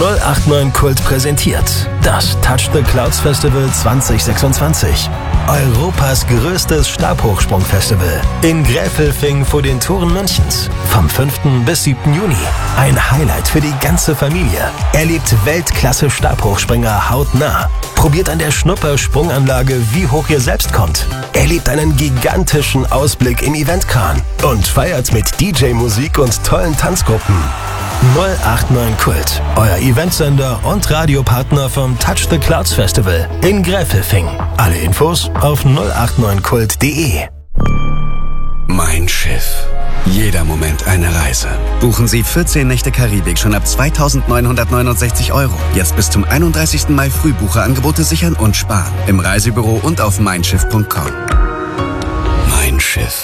089 Kult präsentiert das Touch the Clouds Festival 2026. Europas größtes Stabhochsprung-Festival in Gräfelfing vor den Toren Münchens. Vom 5. bis 7. Juni. Ein Highlight für die ganze Familie. Erlebt Weltklasse-Stabhochspringer hautnah. Probiert an der Schnupper-Sprunganlage, wie hoch ihr selbst kommt. Erlebt einen gigantischen Ausblick im Eventkran. Und feiert mit DJ-Musik und tollen Tanzgruppen. 089 Kult, euer Eventsender und Radiopartner vom Touch the Clouds Festival in Gräfelfing. Alle Infos auf 089kult.de. Mein Schiff. Jeder Moment eine Reise. Buchen Sie 14 Nächte Karibik schon ab 2.969 €. Jetzt bis zum 31. Mai Frühbucherangebote sichern und sparen. Im Reisebüro und auf meinschiff.com. Mein Schiff.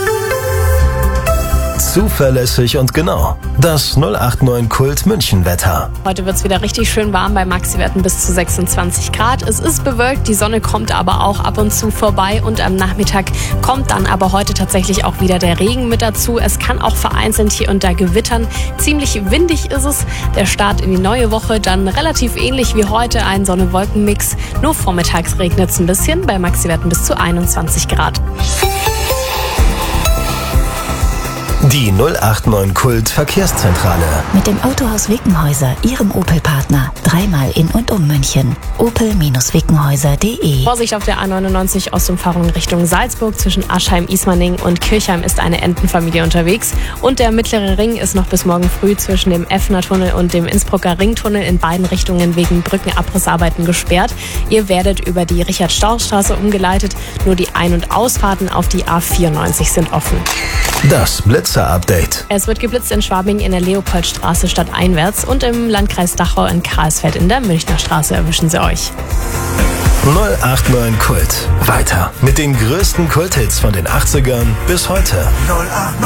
Zuverlässig und genau. Das 089 Kult München Wetter. Heute wird es wieder richtig schön warm bei Maxi-Werten bis zu 26 Grad. Es ist bewölkt, die Sonne kommt aber auch ab und zu vorbei und am Nachmittag kommt dann aber heute tatsächlich auch wieder der Regen mit dazu. Es kann auch vereinzelt hier und da gewittern. Ziemlich windig ist es. Der Start in die neue Woche dann relativ ähnlich wie heute, ein Sonne-Wolken-Mix. Nur vormittags regnet es ein bisschen, bei Maxi-Werten bis zu 21 Grad. Die 089 Kult Verkehrszentrale. Mit dem Autohaus Wickenhäuser, Ihrem Opel-Partner. Dreimal in und um München. opel-wickenhäuser.de. Vorsicht auf der A99 Ostumfahrung Richtung Salzburg. Zwischen Aschheim, Ismaning und Kirchheim ist eine Entenfamilie unterwegs. Und der mittlere Ring ist noch bis morgen früh zwischen dem Effner-Tunnel und dem Innsbrucker Ringtunnel in beiden Richtungen wegen Brückenabrissarbeiten gesperrt. Ihr werdet über die Richard-Stauch-Straße umgeleitet. Nur die Ein- und Ausfahrten auf die A94 sind offen. Das Blitzer-Update. Es wird geblitzt in Schwabing in der Leopoldstraße stadteinwärts und im Landkreis Dachau in Karlsfeld in der Münchner Straße erwischen sie euch. 089 Kult. Weiter mit den größten Kulthits von den 80ern bis heute. 089